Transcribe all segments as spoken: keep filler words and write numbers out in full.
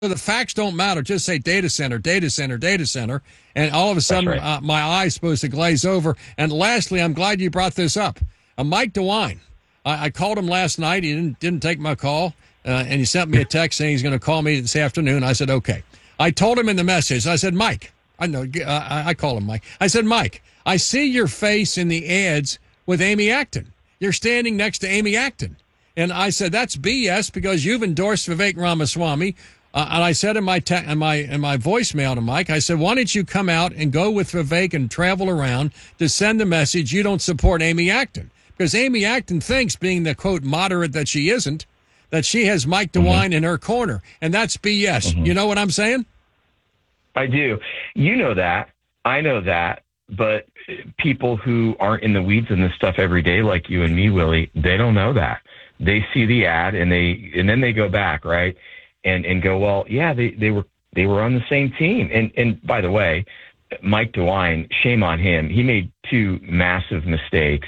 the facts don't matter. Just say data center, data center, data center, and all of a sudden right. uh, my eye's supposed to glaze over. And lastly, I'm glad you brought this up. Uh, Mike DeWine, I, I called him last night. He didn't didn't take my call, uh, and he sent me a text saying he's going to call me this afternoon. I said, okay. I told him in the message, I said, Mike, I know, uh, I, I call him Mike. I said, Mike, I see your face in the ads with Amy Acton. You're standing next to Amy Acton. And I said, that's B S because you've endorsed Vivek Ramaswamy. Uh, and I said in my, te- in my in my voicemail to Mike, I said, why don't you come out and go with Vivek and travel around to send the message you don't support Amy Acton? Because Amy Acton thinks, being the, quote, moderate that she isn't, that she has Mike DeWine mm-hmm. in her corner. And that's B S. Mm-hmm. You know what I'm saying? I do. You know that. I know that. But people who aren't in the weeds in this stuff every day, like you and me, Willie, they don't know that. They see the ad and they and then they go back, right? And and go, well, yeah, they, they were they were on the same team. And and by the way, Mike DeWine, shame on him. He made two massive mistakes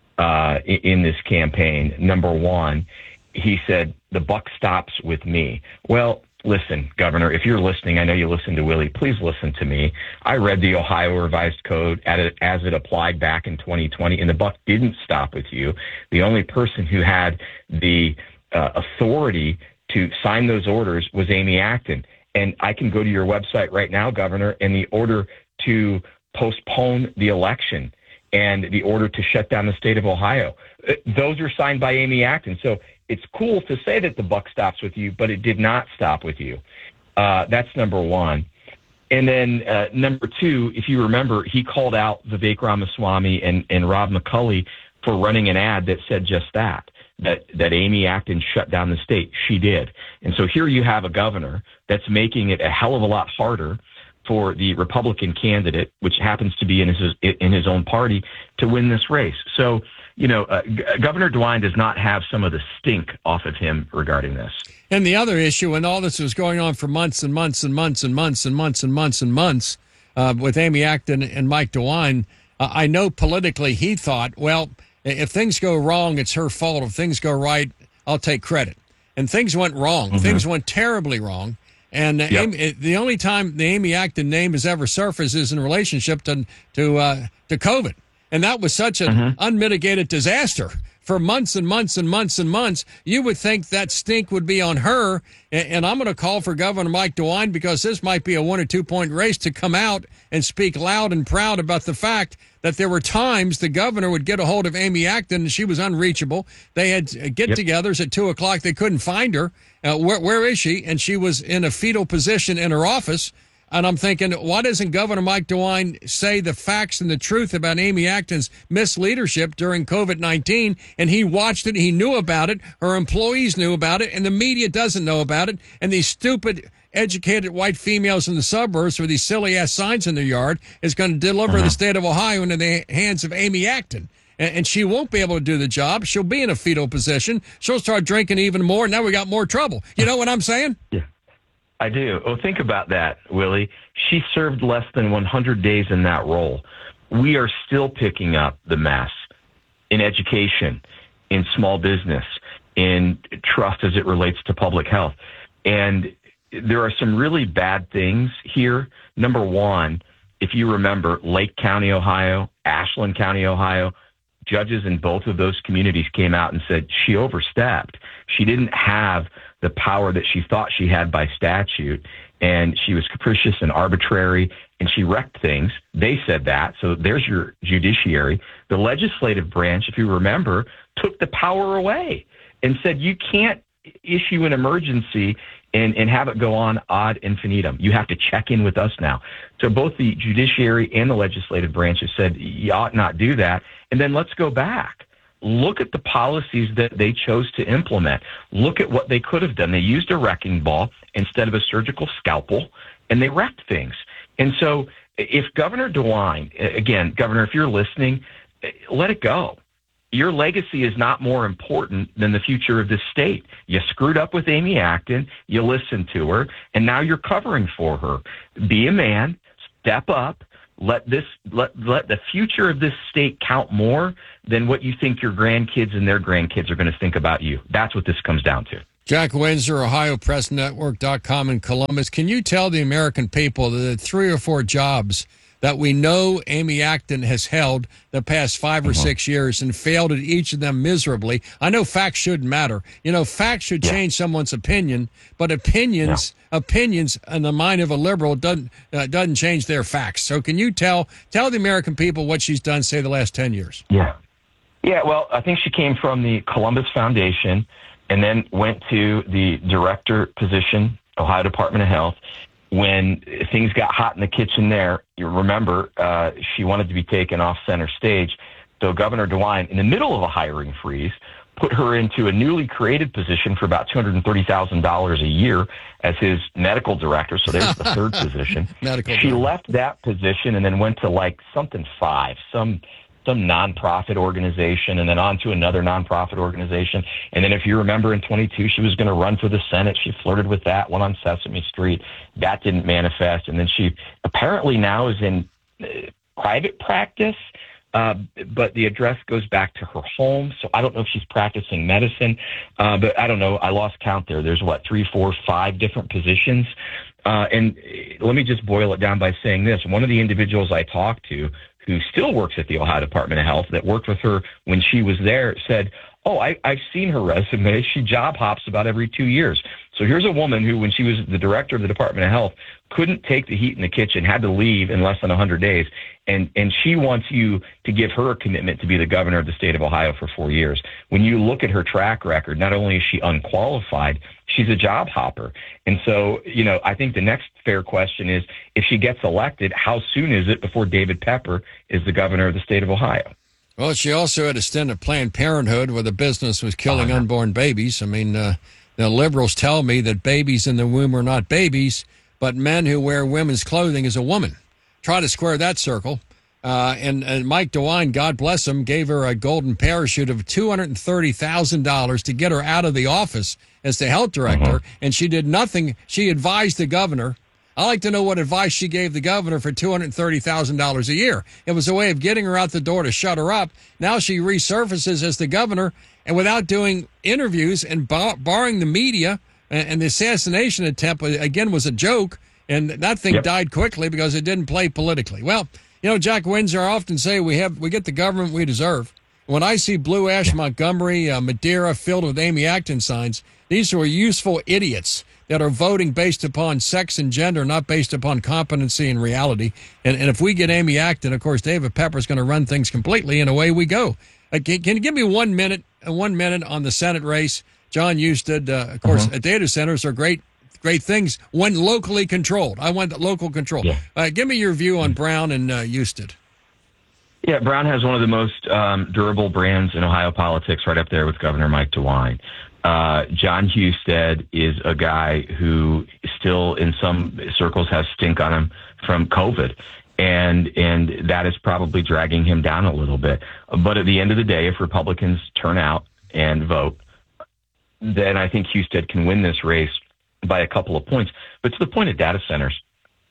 uh, in, in this campaign. Number one, he said the buck stops with me. Well, listen, Governor, if you're listening, I know you listen to Willie. Please listen to me. I read the Ohio Revised Code as it applied back in twenty twenty, and the buck didn't stop with you. The only person who had the uh, authority to sign those orders was Amy Acton. And I can go to your website right now, Governor, and the order to postpone the election and the order to shut down the state of Ohio, those are signed by Amy Acton. So it's cool to say that the buck stops with you, but it did not stop with you. Uh, that's number one. And then uh, number two, if you remember, he called out Vivek Ramaswamy and, and Rob McCulley for running an ad that said just that, that, that Amy Acton shut down the state. She did. And so here you have a governor that's making it a hell of a lot harder for the Republican candidate, which happens to be in his in his own party, to win this race. So, you know, uh, G- Governor DeWine does not have some of the stink off of him regarding this. And the other issue, and all this was going on for months and months and months and months and months and months and months uh, with Amy Acton and Mike DeWine, uh, I know politically he thought, well, if things go wrong, it's her fault. If things go right, I'll take credit. And things went wrong. Mm-hmm. Things went terribly wrong. And yep. Amy, the only time the Amy Acton name has ever surfaced is in relationship to to uh, to COVID, and that was such an mm-hmm. unmitigated disaster for months and months and months and months. You would think that stink would be on her. And, and I'm going to call for Governor Mike DeWine, because this might be a one or two point race, to come out and speak loud and proud about the fact that there were times the governor would get a hold of Amy Acton and she was unreachable. They had get-togethers yep. at two o'clock. They couldn't find her. Uh, where, where is she? And she was in a fetal position in her office. And I'm thinking, why doesn't Governor Mike DeWine say the facts and the truth about Amy Acton's misleadership during COVID nineteen? And he watched it. He knew about it. Her employees knew about it. And the media doesn't know about it. And these stupid, educated white females in the suburbs with these silly-ass signs in their yard is going to deliver uh-huh. the state of Ohio into the hands of Amy Acton. And, and she won't be able to do the job. She'll be in a fetal position. She'll start drinking even more. Now we got more trouble. You know what I'm saying? Yeah. I do. Oh, think about that, Willie. She served less than one hundred days in that role. We are still picking up the mess in education, in small business, in trust as it relates to public health. And there are some really bad things here. Number one, if you remember, Lake County, Ohio, Ashland County, Ohio, judges in both of those communities came out and said she overstepped. She didn't have the power that she thought she had by statute, and she was capricious and arbitrary, and she wrecked things. They said that. So there's your judiciary. The legislative branch, if you remember, took the power away and said you can't issue an emergency and, and have it go on ad infinitum. You have to check in with us now. So both the judiciary and the legislative branches said you ought not do that. And then let's go back. Look at the policies that they chose to implement. Look at what they could have done. They used a wrecking ball instead of a surgical scalpel, and they wrecked things. And so if Governor DeWine, again, Governor, if you're listening, let it go. Your legacy is not more important than the future of this state. You screwed up with Amy Acton, you listened to her, and now you're covering for her. Be a man, step up. Let this let let the future of this state count more than what you think your grandkids and their grandkids are going to think about you. That's what this comes down to. Jack Windsor, Ohio Press Network dot com in Columbus. Can you tell the American people the three or four jobs that we know Amy Acton has held the past five or uh-huh. six years and failed at each of them miserably? I know facts shouldn't matter. You know, facts should yeah. change someone's opinion, but opinions, yeah. opinions in the mind of a liberal doesn't uh, doesn't change their facts. So can you tell tell the American people what she's done, say, the last ten years? Yeah. Yeah, well, I think she came from the Columbus Foundation and then went to the director position, Ohio Department of Health. When things got hot in the kitchen there, you remember, uh, she wanted to be taken off center stage. So Governor DeWine, in the middle of a hiring freeze, put her into a newly created position for about two hundred thirty thousand dollars a year as his medical director. So there's the third position. Medical she director. Left that position and then went to like something five, some some nonprofit organization, and then on to another nonprofit organization. And then if you remember in twenty-two, she was going to run for the Senate. She flirted with that one on Sesame Street. That didn't manifest. And then she apparently now is in uh, private practice, uh, but the address goes back to her home. So I don't know if she's practicing medicine, uh, but I don't know. I lost count there. There's what, three, four, five different positions. Uh, and let me just boil it down by saying this. One of the individuals I talked to who still works at the Ohio Department of Health, that worked with her when she was there, said, oh, I, I've seen her resume. She job hops about every two years. So here's a woman who, when she was the director of the Department of Health, couldn't take the heat in the kitchen, had to leave in less than one hundred days. And, and she wants you to give her a commitment to be the governor of the state of Ohio for four years. When you look at her track record, not only is she unqualified, she's a job hopper. And so, you know, I think the next fair question is, if she gets elected, how soon is it before David Pepper is the governor of the state of Ohio? Well, she also had a stint at Planned Parenthood where the business was killing uh-huh. unborn babies. I mean, uh, the liberals tell me that babies in the womb are not babies, but men who wear women's clothing is a woman. Try to square that circle. Uh, and, and Mike DeWine, God bless him, gave her a golden parachute of two hundred thirty thousand dollars to get her out of the office as the health director, uh-huh. and she did nothing. She advised the governor. I like to know what advice she gave the governor for two hundred thirty thousand dollars a year. It was a way of getting her out the door to shut her up. Now she resurfaces as the governor, and without doing interviews and bar- barring the media, and, and the assassination attempt, again, was a joke, and that thing yep. died quickly because it didn't play politically. Well, you know, Jack Windsor, I often say we have we get the government we deserve. When I see Blue Ash, Montgomery, uh, Madeira filled with Amy Acton signs, these are useful idiots that are voting based upon sex and gender, not based upon competency and reality. And, and if we get Amy Acton, of course, David Pepper's going to run things completely, and away we go. Uh, can, can you give me one minute, uh, one minute on the Senate race? John Husted, uh, of course, uh-huh. data centers are great, great things when locally controlled. I want the local control. Yeah. Uh, give me your view on Brown and uh, Husted. Yeah, Brown has one of the most um, durable brands in Ohio politics, right up there with Governor Mike DeWine. Uh, John Husted is a guy who still, in some circles, has stink on him from COVID, and and that is probably dragging him down a little bit. But at the end of the day, if Republicans turn out and vote, then I think Husted can win this race by a couple of points. But to the point of data centers,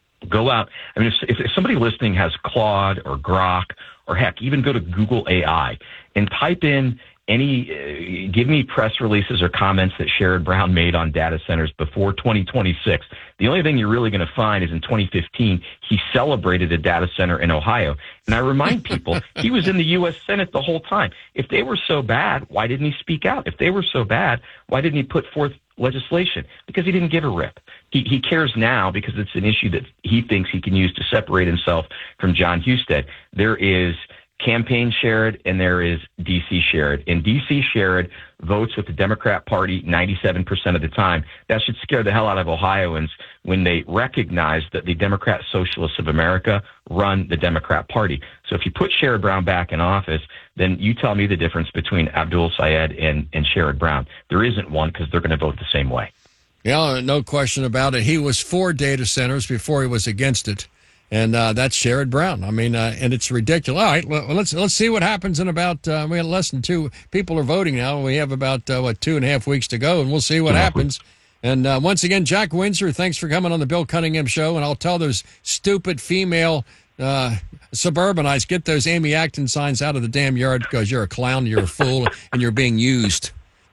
go out. I mean, if, if somebody listening has Claude or Grok, or heck, even go to Google A I and type in any, uh, give me press releases or comments that Sherrod Brown made on data centers before twenty twenty-six. The only thing you're really going to find is in twenty fifteen, he celebrated a data center in Ohio. And I remind people, he was in the U S Senate the whole time. If they were so bad, why didn't he speak out? If they were so bad, why didn't he put forth legislation? Because he didn't give a rip. He, he cares now because it's an issue that he thinks he can use to separate himself from John Husted. There is campaign Sherrod and there is D C Sherrod. And D C Sherrod votes with the Democrat Party ninety-seven percent of the time. That should scare the hell out of Ohioans when they recognize that the Democrat Socialists of America run the Democrat Party. So if you put Sherrod Brown back in office, then you tell me the difference between Abdul Syed and, and Sherrod Brown. There isn't one because they're going to vote the same way. Yeah, no question about it. He was for data centers before he was against it. And uh, that's Sherrod Brown. I mean, uh, and it's ridiculous. All right, well, let's let's see what happens in about. Uh, we have less than two people are voting now. We have about uh, what two and a half weeks to go, and we'll see what happens. And uh, once again, Jack Windsor, thanks for coming on the Bill Cunningham Show. And I'll tell those stupid female uh, suburbanites, get those Amy Acton signs out of the damn yard because you're a clown, you're a fool, and you're being used.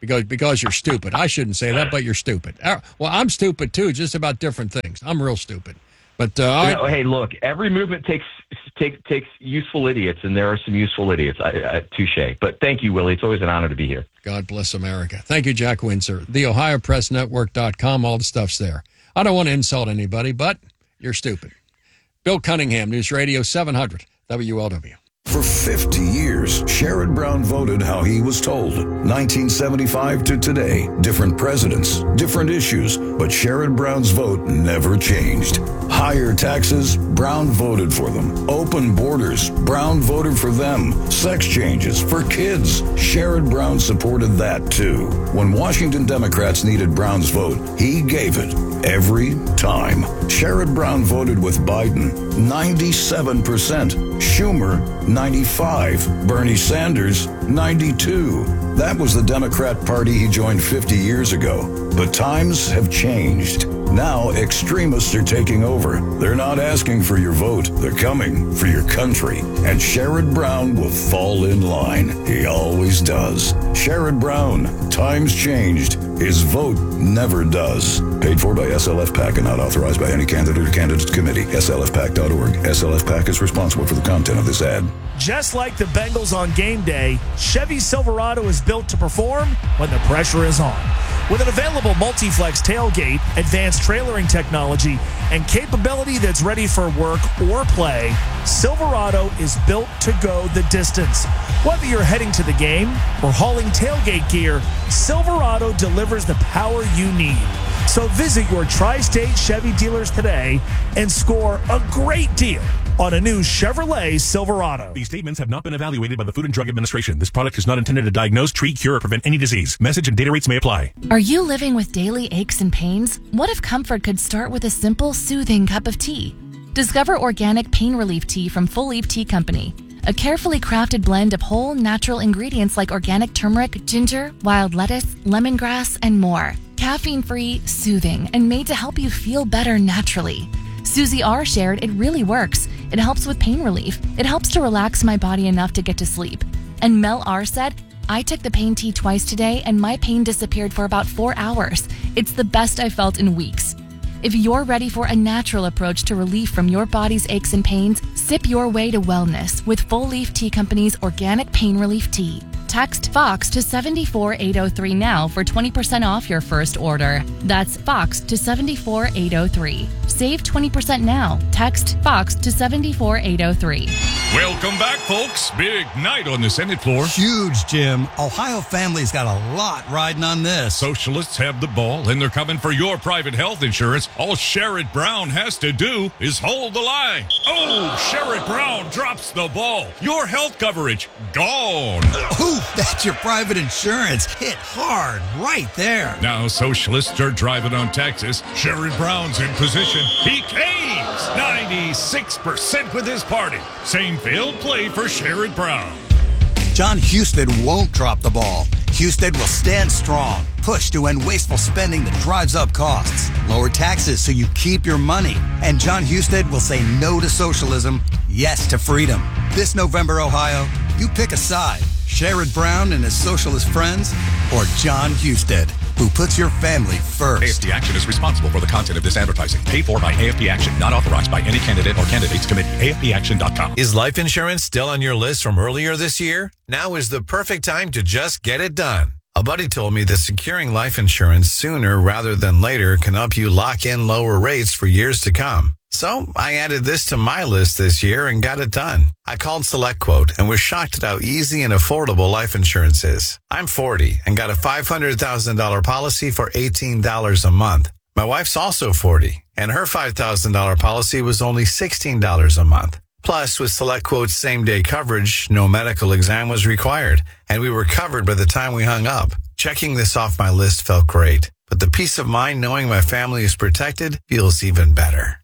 because because you're stupid. I shouldn't say that, but you're stupid. Uh, Well, I'm stupid too, just about different things. I'm real stupid. But uh, all You know, right. hey, look, every movement takes take, takes useful idiots, and there are some useful idiots. I, I, touche. But thank you, Willie. It's always an honor to be here. God bless America. Thank you, Jack Windsor. the ohio press network dot com. All the stuff's there. I don't want to insult anybody, but you're stupid. Bill Cunningham, News Radio seven hundred W L W. For fifty years, Sherrod Brown voted how he was told. nineteen seventy-five to today, different presidents, different issues, but Sherrod Brown's vote never changed. Higher taxes, Brown voted for them. Open borders, Brown voted for them. Sex changes for kids, Sherrod Brown supported that too. When Washington Democrats needed Brown's vote, he gave it every time. Sherrod Brown voted with Biden, ninety-seven percent. Schumer, ninety-five. Bernie Sanders, ninety-two. That was the Democrat Party he joined fifty years ago. But times have changed. Now extremists are taking over. They're not asking for your vote. They're coming for your country. And Sherrod Brown will fall in line. He always does. Sherrod Brown, times changed. His vote never does. Paid for by S L F PAC and not authorized by any candidate or candidates committee. S L F PAC dot org. S L F PAC is responsible for the content of this ad. Just like the Bengals on game day, Chevy Silverado is built to perform when the pressure is on. With an available multi-flex tailgate, advanced trailering technology, and capability that's ready for work or play, Silverado is built to go the distance. Whether you're heading to the game or hauling tailgate gear, Silverado delivers the power you need. So visit your Tri-State Chevy dealers today and score a great deal on a new Chevrolet Silverado. These statements have not been evaluated by the Food and Drug Administration. This product is not intended to diagnose, treat, cure, or prevent any disease. Message and data rates may apply. Are you living with daily aches and pains? What if comfort could start with a simple, soothing cup of tea? Discover organic pain relief tea from Full Leaf Tea Company. A carefully crafted blend of whole, natural ingredients like organic turmeric, ginger, wild lettuce, lemongrass, and more. Caffeine-free, soothing, and made to help you feel better naturally. Susie R. shared it really works. It helps with pain relief. It helps to relax my body enough to get to sleep. And Mel R. said, I took the pain tea twice today and my pain disappeared for about four hours. It's the best I've felt in weeks. If you're ready for a natural approach to relief from your body's aches and pains, sip your way to wellness with Full Leaf Tea Company's organic pain relief tea. Text FOX to seven four eight zero three now for twenty percent off your first order. That's FOX to seven four eight zero three. Save twenty percent now. Text FOX to seven four eight zero three. Welcome back, folks. Big night on the Senate floor. Huge, Jim. Ohio families got a lot riding on this. Socialists have the ball, and they're coming for your private health insurance. All Sherrod Brown has to do is hold the line. Oh, Sherrod Brown drops the ball. Your health coverage, gone. Ooh, that's your private insurance. Hit hard right there. Now socialists are driving on Texas. Sherrod Brown's in position. He caves ninety-six percent with his party. Same failed play for Sherrod Brown. John Husted won't drop the ball. Husted will stand strong, push to end wasteful spending that drives up costs, lower taxes so you keep your money, and John Husted will say no to socialism, yes to freedom. This November, Ohio, you pick a side. Sherrod Brown and his socialist friends, or John Husted, who puts your family first. A F P Action is responsible for the content of this advertising. Paid for by A F P Action, not authorized by any candidate or candidates committee. A F P action dot com. Is life insurance still on your list from earlier this year? Now is the perfect time to just get it done. A buddy told me that securing life insurance sooner rather than later can help you lock in lower rates for years to come. So I added this to my list this year and got it done. I called SelectQuote and was shocked at how easy and affordable life insurance is. I'm forty and got a five hundred thousand dollars policy for eighteen dollars a month. My wife's also forty and her five thousand dollars policy was only sixteen dollars a month. Plus, with SelectQuote's same-day coverage, no medical exam was required, and we were covered by the time we hung up. Checking this off my list felt great, but the peace of mind knowing my family is protected feels even better.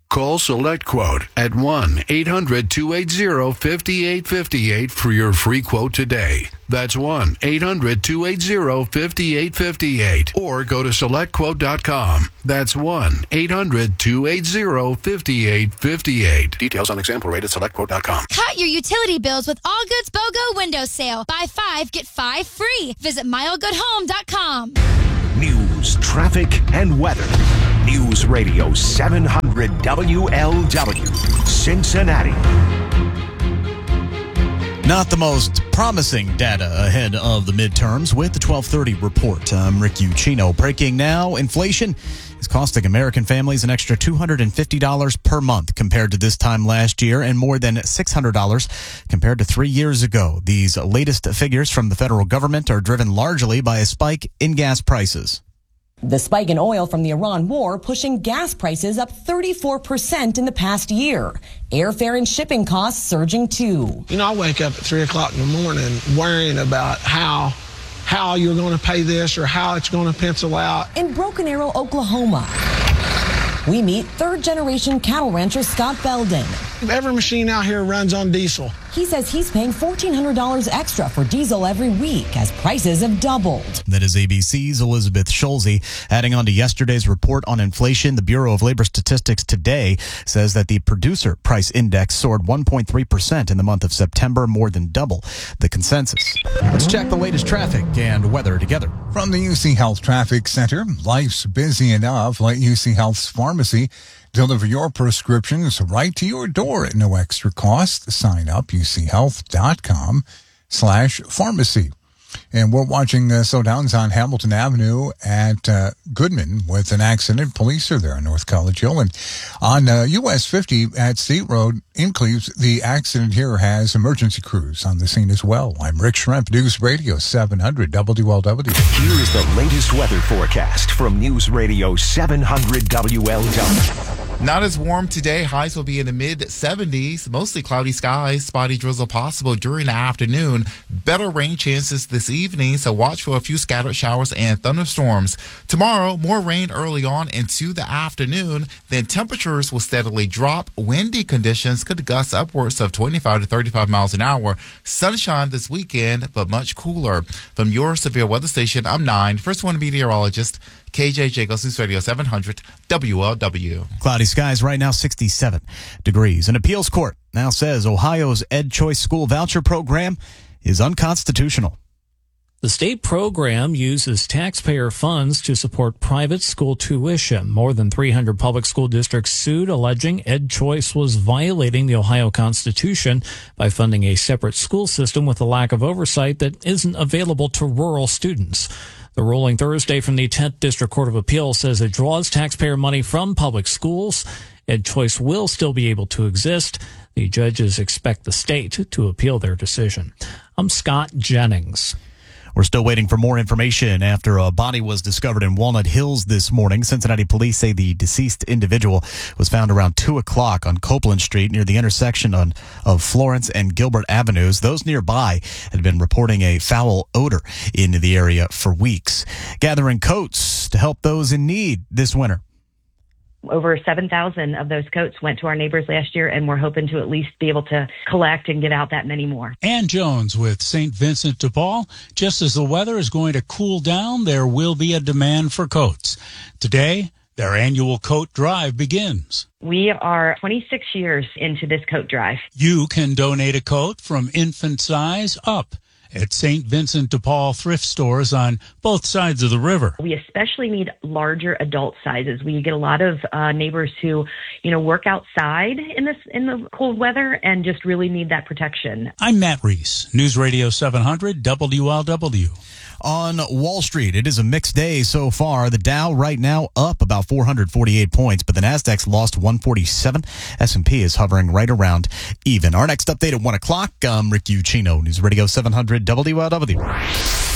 Call SelectQuote at one eight hundred two eight zero five eight five eight for your free quote today. That's one eight hundred two eight zero five eight five eight. Or go to select quote dot com. That's one eight hundred two eight zero five eight five eight. Details on example rate at select quote dot com. Cut your utility bills with All Goods BOGO window sale. Buy five, get five free. Visit my all good home dot com. News, traffic, and weather. News Radio seven hundred W L W, Cincinnati. Not the most promising data ahead of the midterms with the twelve thirty report. I'm Rick Ucino. Breaking now, inflation is costing American families an extra two hundred fifty dollars per month compared to this time last year and more than six hundred dollars compared to three years ago. These latest figures from the federal government are driven largely by a spike in gas prices. The spike in oil from the Iran war pushing gas prices up thirty-four percent in the past year. Airfare and shipping costs surging too. You know, I wake up at three o'clock in the morning worrying about how how you're going to pay this or how it's going to pencil out. In Broken Arrow, Oklahoma, we meet third-generation cattle rancher Scott Belden. Every machine out here runs on diesel. He says he's paying fourteen hundred dollars extra for diesel every week as prices have doubled. That is A B C's Elizabeth Schulze. Adding on to yesterday's report on inflation, the Bureau of Labor Statistics today says that the producer price index soared one point three percent in the month of September, more than double the consensus. Let's check the latest traffic and weather together. From the U C Health Traffic Center, life's busy enough. Let U C Health's pharmacy deliver your prescriptions right to your door at no extra cost. Sign up, uchealth.com slash pharmacy. And we're watching uh, slowdowns on Hamilton Avenue at uh, Goodman with an accident. Police are there on North College Hill. And on uh, U S fifty at State Road in Cleves, the accident here has emergency crews on the scene as well. I'm Rick Schrempf, News Radio seven hundred W L W. Here is the latest weather forecast from News Radio seven hundred W L W. Not as warm today. Highs will be in the mid seventies. Mostly cloudy skies. Spotty drizzle possible during the afternoon. Better rain chances this evening, so watch for a few scattered showers and thunderstorms. Tomorrow, more rain early on into the afternoon. Then temperatures will steadily drop. Windy conditions could gust upwards of twenty-five to thirty-five miles an hour. Sunshine this weekend, but much cooler. From your severe weather station, I'm Nine. First one meteorologist, K J Jacobs, News Radio seven hundred W L W. Cloudy skies right now, sixty-seven degrees. An appeals court now says Ohio's Ed Choice School Voucher Program is unconstitutional. The state program uses taxpayer funds to support private school tuition. More than three hundred public school districts sued, alleging Ed Choice was violating the Ohio Constitution by funding a separate school system with a lack of oversight that isn't available to rural students. The ruling Thursday from the tenth District Court of Appeals says it draws taxpayer money from public schools. Ed Choice will still be able to exist. The judges expect the state to appeal their decision. I'm Scott Jennings. We're still waiting for more information after a body was discovered in Walnut Hills this morning. Cincinnati police say the deceased individual was found around two o'clock on Copeland Street near the intersection on, of Florence and Gilbert Avenues. Those nearby had been reporting a foul odor in the area for weeks. Gathering coats to help those in need this winter. Over seven thousand of those coats went to our neighbors last year, and we're hoping to at least be able to collect and get out that many more. Ann Jones with Saint Vincent de Paul. Just as the weather is going to cool down, there will be a demand for coats. Today, their annual coat drive begins. We are twenty-six years into this coat drive. You can donate a coat from infant size up at Saint Vincent de Paul thrift stores on both sides of the river. We especially need larger adult sizes. We get a lot of uh, neighbors who, you know, work outside in this in the cold weather and just really need that protection. I'm Matt Reese, News Radio seven hundred W L W. On Wall Street, it is a mixed day so far. The Dow right now up about four hundred forty-eight points, but the Nasdaq's lost one forty-seven. S and P is hovering right around even. Our next update at one o'clock. I'm Rick Ucino, News Radio seven hundred W L W.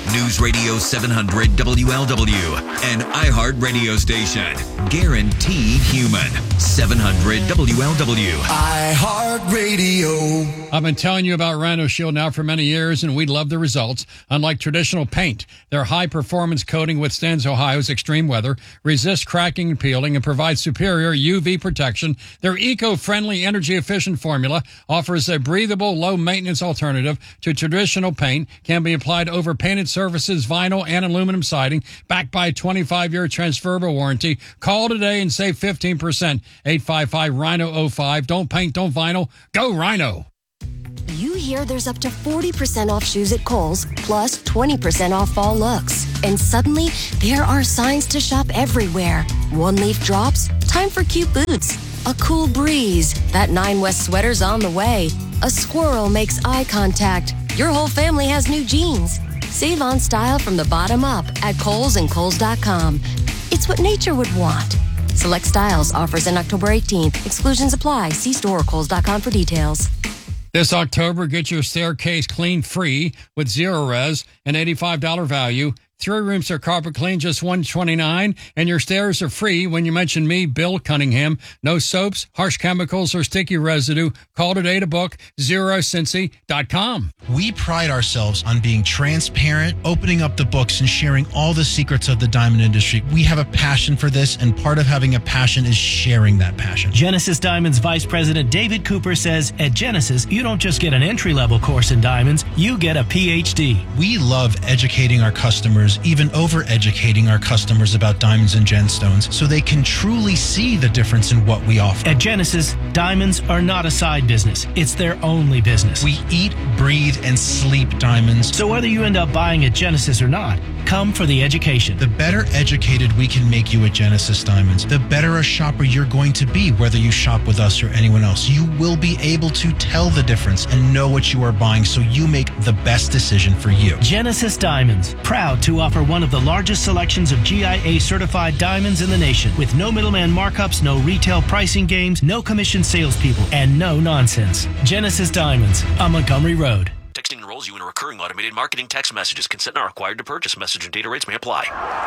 News Radio seven hundred W L W, an iHeart radio station. Guaranteed human. seven hundred W L W. iHeart Radio. I've been telling you about Rhino Shield now for many years, and we love the results. Unlike traditional paint, their high-performance coating withstands Ohio's extreme weather, resists cracking and peeling, and provides superior U V protection. Their eco-friendly, energy-efficient formula offers a breathable, low-maintenance alternative to traditional paint, can be applied over painted surfaces, vinyl, and aluminum siding, backed by a twenty-five year transferable warranty. Call today and save fifteen percent. eight five five Rhino oh five. Don't paint, don't vinyl. Go Rhino. You hear there's up to forty percent off shoes at Kohl's, plus twenty percent off fall looks. And suddenly, there are signs to shop everywhere. One leaf drops, time for cute boots. A cool breeze, that Nine West sweater's on the way. A squirrel makes eye contact. Your whole family has new jeans. Save on style from the bottom up at Kohl's and Kohl's dot com. It's what nature would want. Select styles, offers in October eighteenth. Exclusions apply. See store or Kohl's dot com for details. This October, get your staircase clean free with Zero Res, an eighty-five dollars value. Three rooms are carpet clean, just one hundred twenty-nine dollars, and your stairs are free when you mention me, Bill Cunningham. No soaps, harsh chemicals, or sticky residue. Call today to book zero cincy dot com. We pride ourselves on being transparent, opening up the books, and sharing all the secrets of the diamond industry. We have a passion for this, and part of having a passion is sharing that passion. Genesis Diamonds Vice President David Cooper says, at Genesis, you don't just get an entry-level course in diamonds, you get a P H D. We love educating our customers, even over-educating our customers about diamonds and gemstones so they can truly see the difference in what we offer. At Genesis, diamonds are not a side business. It's their only business. We eat, breathe, and sleep diamonds. So whether you end up buying at Genesis or not, come for the education. The better educated we can make you at Genesis Diamonds, the better a shopper you're going to be, whether you shop with us or anyone else. You will be able to tell the difference and know what you are buying so you make the best decision for you. Genesis Diamonds, proud to offer one of the largest selections of G I A certified diamonds in the nation, with no middleman markups, no retail pricing games, no commission salespeople, and no nonsense. Genesis Diamonds on Montgomery Road. Texting enrolls you in a recurring automated marketing text messages. Consent not required to purchase. Message and data rates may apply.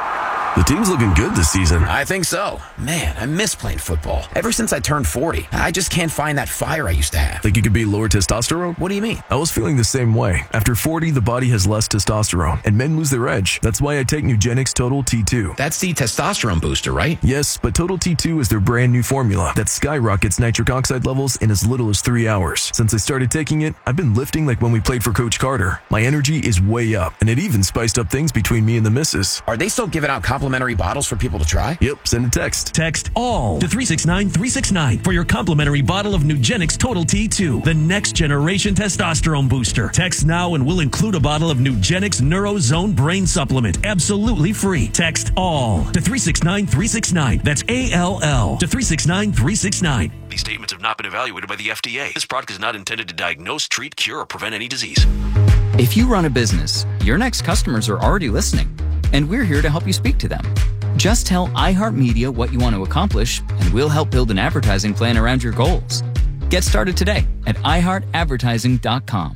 The team's looking good this season. I think so. Man, I miss playing football. Ever since I turned forty, I just can't find that fire I used to have. Think you could beat lower testosterone? What do you mean? I was feeling the same way. After forty, the body has less testosterone, and men lose their edge. That's why I take Nugenix Total T two. That's the testosterone booster, right? Yes, but Total T two is their brand new formula that skyrockets nitric oxide levels in as little as three hours. Since I started taking it, I've been lifting like when we played for Coach Carter. My energy is way up, and it even spiced up things between me and the missus. Are they still giving out complimentary bottles for people to try? Yep, send a text. Text ALL to three six nine three six nine for your complimentary bottle of Nugenix Total T two, the next generation testosterone booster. Text now and we'll include a bottle of Nugenix NeuroZone Brain Supplement, absolutely free. Text ALL to three six nine three six nine. That's A L L to three six nine three six nine. These statements have not been evaluated by the F D A. This product is not intended to diagnose, treat, cure, or prevent any disease. If you run a business, your next customers are already listening, and we're here to help you speak to them. Just tell iHeartMedia what you want to accomplish, and we'll help build an advertising plan around your goals. Get started today at i heart advertising dot com.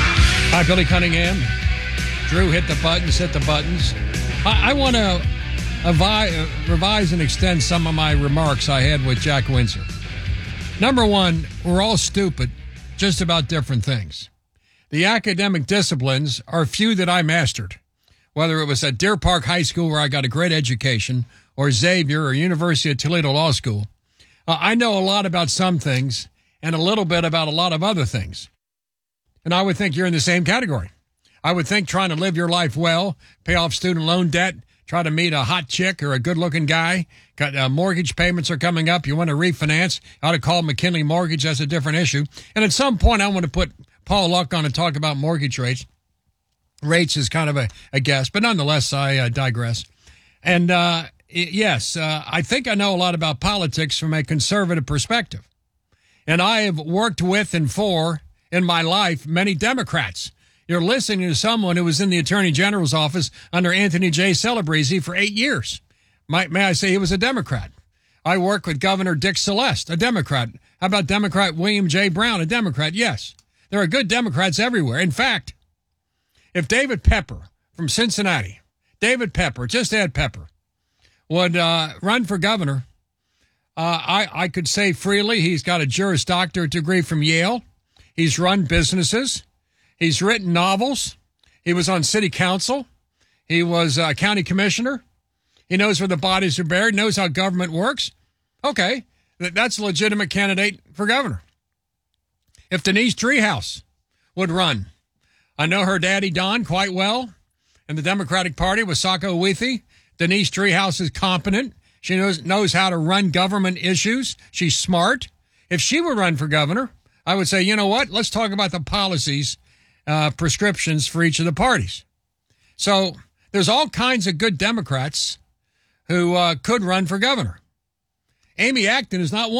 Hi, Billy Cunningham. Drew, hit the buttons, hit the buttons. I, I want to avi- revise and extend some of my remarks I had with Jack Windsor. Number one, we're all stupid, just about different things. The academic disciplines are few that I mastered, whether it was at Deer Park High School where I got a great education, or Xavier or University of Toledo Law School. Uh, I know a lot about some things and a little bit about a lot of other things. And I would think you're in the same category. I would think trying to live your life well, pay off student loan debt, try to meet a hot chick or a good-looking guy, got uh, mortgage payments are coming up, you want to refinance, I ought to call McKinley Mortgage, that's a different issue. And at some point I want to put Paul Luck on to talk about mortgage rates. Rates is kind of a, a guess, but nonetheless, I uh, digress. And uh, yes, uh, I think I know a lot about politics from a conservative perspective. And I have worked with and for, in my life, many Democrats. You're listening to someone who was in the Attorney General's office under Anthony J. Celebrezzi for eight years. May, may I say he was a Democrat? I worked with Governor Dick Celeste, a Democrat. How about Democrat William J. Brown, a Democrat? Yes. There are good Democrats everywhere. In fact, if David Pepper from Cincinnati, David Pepper, just add Pepper, would uh, run for governor, uh, I, I could say freely he's got a Juris Doctorate degree from Yale. He's run businesses. He's written novels. He was on city council. He was a county commissioner. He knows where the bodies are buried, knows how government works. Okay, that's a legitimate candidate for governor. If Denise Treehouse would run, I know her daddy Don quite well in the Democratic Party with Sako Withi. Denise Treehouse is competent. She knows knows how to run government issues. She's smart. If she would run for governor, I would say, you know what? Let's talk about the policies, uh, prescriptions for each of the parties. So there's all kinds of good Democrats who uh, could run for governor. Amy Acton is not one.